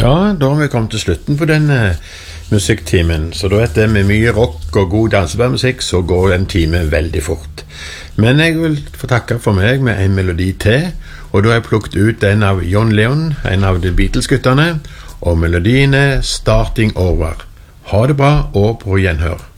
Ja, da har vi kommet til slutten på denne musikktimen, så da vet jeg med mye rock og god dansebærmusikk så går en time veldig fort. Men jeg vil få takke for meg med en melodi til, og da har jeg plukket ut en av John Lennon, en av de Beatles-gutterne, og melodien er Starting Over. Ha det bra og på gjenhør.